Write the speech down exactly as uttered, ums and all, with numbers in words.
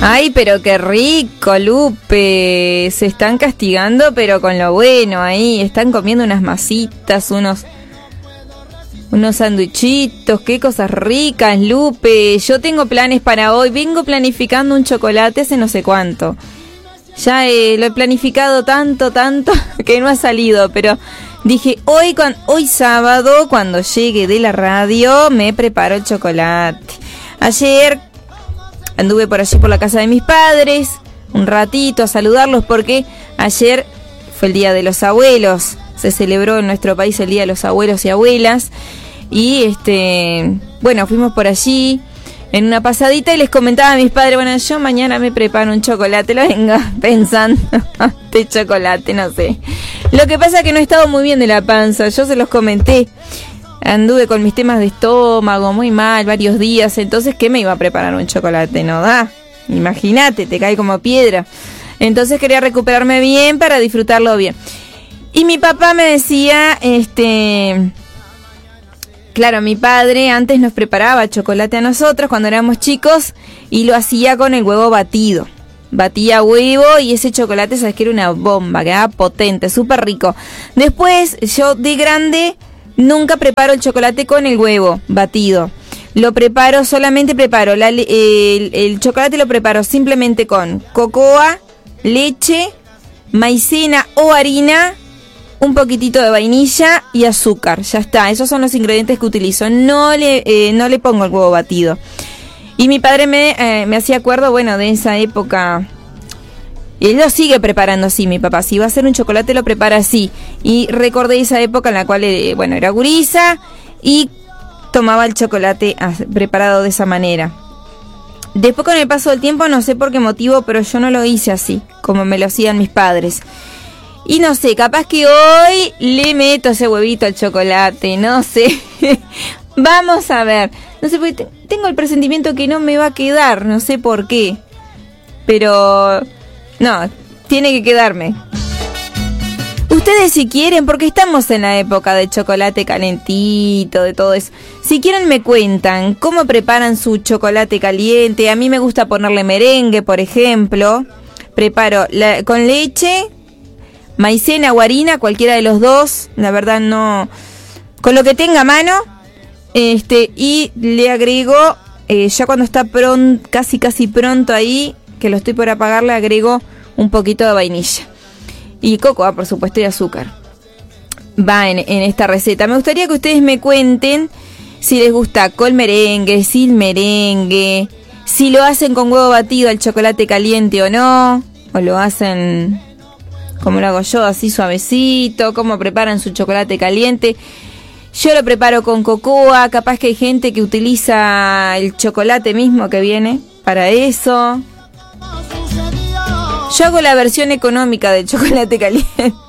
Ay, pero qué rico, Lupe. Se están castigando, pero con lo bueno ahí. Están comiendo unas masitas, unos... Unos sanduichitos, qué cosas ricas, Lupe. Yo tengo planes para hoy. Vengo planificando un chocolate hace no sé cuánto. Ya eh, lo he planificado tanto, tanto, que no ha salido. Pero dije, hoy, cuan, hoy sábado, cuando llegue de la radio, me preparo el chocolate. Ayer anduve por allí por la casa de mis padres, un ratito a saludarlos, porque ayer fue el Día de los Abuelos. Se celebró en nuestro país el Día de los Abuelos y Abuelas. Y este, bueno, fuimos por allí en una pasadita y les comentaba a mis padres, bueno, yo mañana me preparo un chocolate, lo venga pensando, este chocolate, no sé. Lo que pasa es que no he estado muy bien de la panza, yo se los comenté. Anduve con mis temas de estómago muy mal varios días, entonces ¿qué me iba a preparar un chocolate? No da, imagínate, te cae como piedra. Entonces quería recuperarme bien para disfrutarlo bien. Y mi papá me decía, este... Claro, mi padre antes nos preparaba chocolate a nosotros cuando éramos chicos y lo hacía con el huevo batido. Batía huevo y ese chocolate, sabes que era una bomba, quedaba potente, súper rico. Después, yo de grande nunca preparo el chocolate con el huevo batido. Lo preparo, solamente preparo, la, el, el chocolate lo preparo simplemente con cocoa, leche, maicena o harina, un poquitito de vainilla y azúcar, ya está, esos son los ingredientes que utilizo, no le, eh, no le pongo el huevo batido. Y mi padre me, eh, me hacía acuerdo, bueno, de esa época, él lo sigue preparando así, mi papá, si va a hacer un chocolate lo prepara así, y recordé esa época en la cual, eh, bueno, era gurisa, y tomaba el chocolate preparado de esa manera. Después con el paso del tiempo, no sé por qué motivo, pero yo no lo hice así, como me lo hacían mis padres. Y no sé, capaz que hoy le meto ese huevito al chocolate, no sé. Vamos a ver. No sé, porque tengo el presentimiento que no me va a quedar, no sé por qué. Pero no, tiene que quedarme. Ustedes si quieren, porque estamos en la época de chocolate calentito, de todo eso. Si quieren me cuentan cómo preparan su chocolate caliente. A mí me gusta ponerle merengue, por ejemplo. Preparo la, con leche... maicena o harina, cualquiera de los dos, la verdad no, con lo que tenga a mano, este, y le agrego, eh, ya cuando está pronto, casi casi pronto ahí, que lo estoy por apagar, le agrego un poquito de vainilla, y cocoa, por supuesto, y azúcar, va en, en esta receta. Me gustaría que ustedes me cuenten si les gusta con merengue, sin merengue, si lo hacen con huevo batido al chocolate caliente o no, o lo hacen... como lo hago yo, así suavecito, cómo preparan su chocolate caliente. Yo lo preparo con cocoa, capaz que hay gente que utiliza el chocolate mismo que viene para eso. Yo hago la versión económica del chocolate caliente.